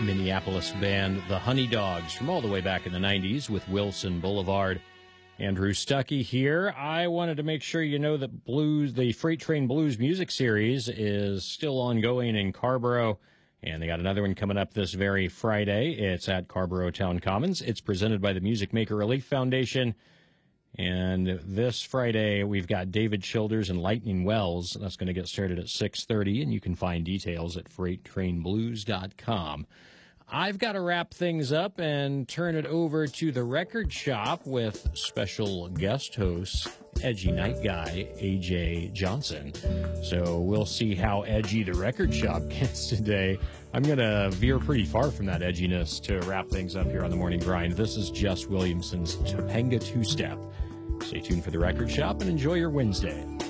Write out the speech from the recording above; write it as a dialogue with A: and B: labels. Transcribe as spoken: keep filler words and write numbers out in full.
A: Minneapolis band The Honey Dogs from all the way back in the nineties with Wilson Boulevard. Andrew Stuckey here. I wanted to make sure you know that Blues, the Freight Train Blues music series is still ongoing in Carrboro, and they got another one coming up this very Friday. It's at Carrboro Town Commons. It's presented by the Music Maker Relief Foundation. And this Friday, we've got David Childers and Lightning Wells. That's going to get started at six thirty, and you can find details at freight train blues dot com. I've got to wrap things up and turn it over to the record shop with special guest host, edgy night guy, A J Johnson. So we'll see how edgy the record shop gets today. I'm going to veer pretty far from that edginess to wrap things up here on the Morning Grind. This is Jess Williamson's Topanga Two-Step. Stay tuned for the record shop and enjoy your Wednesday.